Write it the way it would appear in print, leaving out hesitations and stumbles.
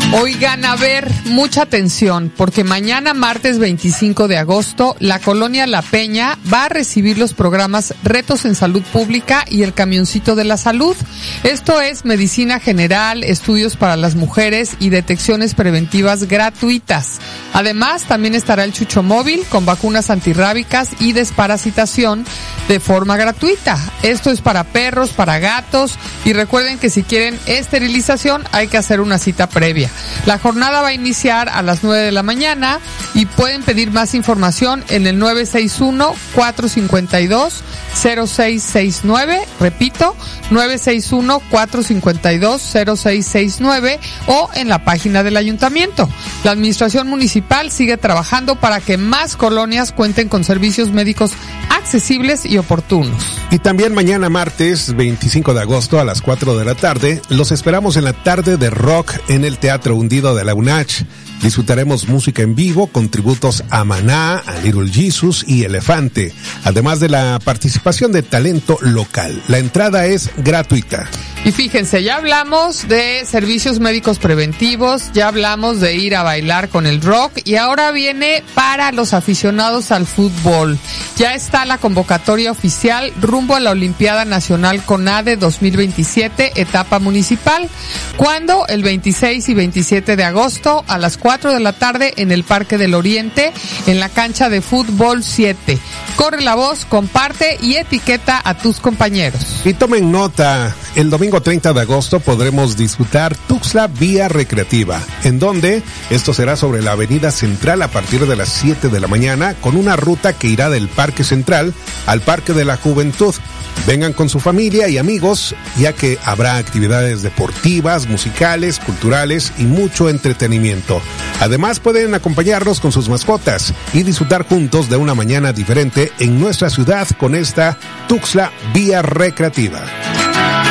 Oigan, a ver, mucha atención, porque mañana, martes 25 de agosto, la Colonia La Peña va a recibir los programas Retos en Salud Pública y el Camioncito de la Salud. Esto es medicina general, estudios para las mujeres y detecciones preventivas gratuitas. Además, también estará el Chucho Móvil con vacunas antirrábicas y desparasitación de forma gratuita. Esto es para perros, para gatos, y recuerden que si quieren esterilización hay que hacer una cita previa. La jornada va a iniciar a las 9 de la mañana y pueden pedir más información en el 961-452-0669, repito, 961-452-0669 o en la página del ayuntamiento. La administración municipal sigue trabajando para que más colonias cuenten con servicios médicos accesibles y oportunos. Y también mañana martes 25 de agosto a las 4 de la tarde, los esperamos en la tarde de rock en el Teatro Hundido de la UNACH. Disfrutaremos música en vivo con tributos a Maná, a Little Jesus y Elefante, además de la participación de talento local. La entrada es gratuita. Y fíjense, ya hablamos de servicios médicos preventivos, ya hablamos de ir a bailar con el rock y ahora viene para los aficionados al fútbol. Ya está la convocatoria oficial rumbo a la Olimpiada Nacional CONADE 2027, etapa municipal. ¿Cuándo? El 26 y 27 de agosto a las 4 de la tarde en el Parque del Oriente, en la cancha de fútbol 7. Corre la voz, comparte y etiqueta a tus compañeros. Y tomen nota, el domingo 30 de agosto podremos disfrutar Tuxtla Vía Recreativa, en donde esto será sobre la Avenida Central a partir de las 7 de la mañana, con una ruta que irá del Parque Central al Parque de la Juventud. Vengan con su familia y amigos, ya que habrá actividades deportivas, musicales, culturales y mucho entretenimiento. Además, pueden acompañarnos con sus mascotas y disfrutar juntos de una mañana diferente en nuestra ciudad con esta Tuxtla Vía Recreativa.